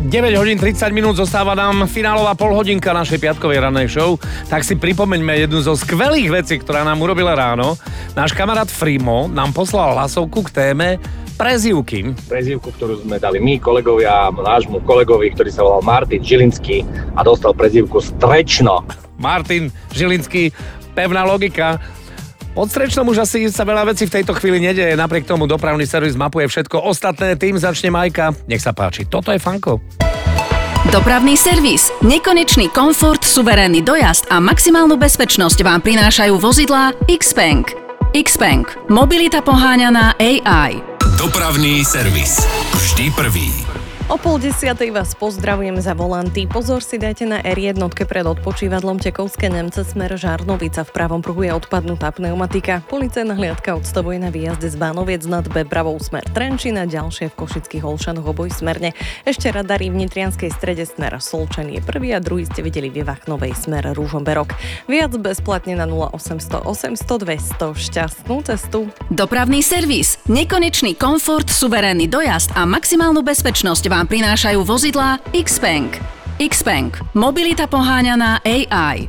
9 hodín 30 minút, zostáva nám finálová polhodinka našej piatkovej rannej show, tak si pripomeňme jednu zo skvelých vecí, ktorá nám urobila ráno. Náš kamarát Frimo nám poslal hlasovku k téme prezývky. Prezývku, ktorú sme dali my, kolegovia, nášmu kolegovi, ktorý sa volal Martin Žilinský a dostal prezývku Strečno. Martin Žilinský, pevná logika. Pod Strečnom už asi sa veľa vecí v tejto chvíli nedeje, napriek tomu dopravný servis mapuje všetko ostatné, tým začne Majka. Nech sa páči, toto je Fanko. Dopravný servis, nekonečný komfort, suverénny dojazd a maximálnu bezpečnosť vám prinášajú vozidlá Xpeng. Xpeng. Mobilita poháňaná AI. Dopravný servis. Vždy prvý. O 9:30 vás pozdravujem za volanty. Pozor si dajte na R1 pred odpočívadlom Tekovské Nemce smer Žarnovica. V pravom pruhu je odpadnutá pneumatika. Policajná hliadka odstavuje na výjazde z Bánoviec nad Bebravou smer Trenčín a ďalšie v Košických Olšanoch oboj smerne. Ešte radary v Nitrianskej strede smer Solčan je prvý a druhý ste videli v Vachnovej smer Ružomberok. Viac bezplatne na 0800 800 200. Šťastnú cestu. Dopravný servis, nekonečný komfort, suverénny dojazd a maximálnu bezpečnosť vám prinášajú vozidlá Xpeng. Xpeng. Mobilita poháňaná AI.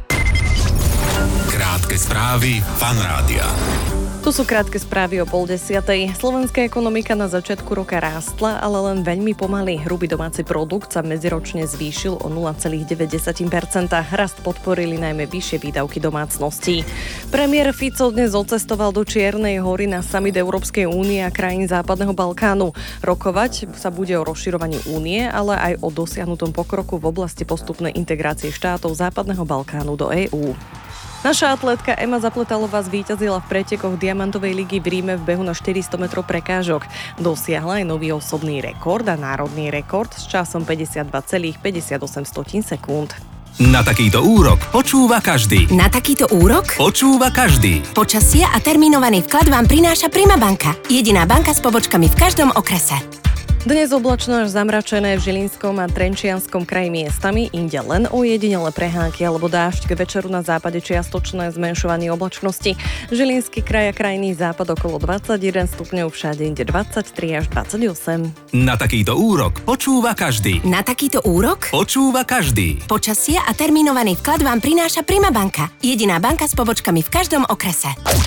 Krátke správy Fan Rádia. Tu sú krátke správy o 9:30. Slovenská ekonomika na začiatku roka rástla, ale len veľmi pomaly. Hrubý domáci produkt sa medziročne zvýšil o 0,9%. Rast podporili najmä vyššie výdavky domácností. Premiér Fico dnes odcestoval do Čiernej Hory na summit Európskej únie a krajín Západného Balkánu. Rokovať sa bude o rozširovaní únie, ale aj o dosiahnutom pokroku v oblasti postupnej integrácie štátov Západného Balkánu do EÚ. Naša atlétka Ema Zapletalová zvíťazila v pretekoch Diamantovej ligy v Ríme v behu na 400 metrov prekážok. Dosiahla aj nový osobný rekord a národný rekord s časom 52,58 sekúnd. Na takýto úrok počúva každý. Na takýto úrok? Počúva každý. Počasie a termínovaný vklad vám prináša Prima banka. Jediná banka s pobočkami v každom okrese. Dnes oblačno až zamračené v Žilinskom a Trenčianskom kraji miestami, inde len ojedinele prehánky alebo dážď, k večeru na západe čiastočné zmenšovanie oblačnosti. Žilinský kraj a krajný západ okolo 21 stupňov, všade inde 23 až 28. Na takýto úrok počúva každý. Na takýto úrok? Počúva každý. Počasie a termínovaný vklad vám prináša Prima banka. Jediná banka s pobočkami v každom okrese.